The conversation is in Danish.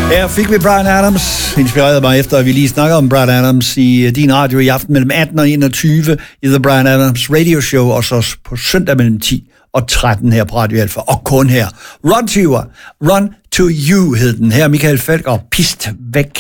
Her fik vi Bryan Adams, inspireret mig efter, at vi lige snakker om Bryan Adams i din radio i aften mellem 18 og 21 i The Bryan Adams Radio Show, og så på søndag mellem 10 og 13 her på Radio Alfa, og kun her. Run to You hed den her, Michael Falk og Pist Væk.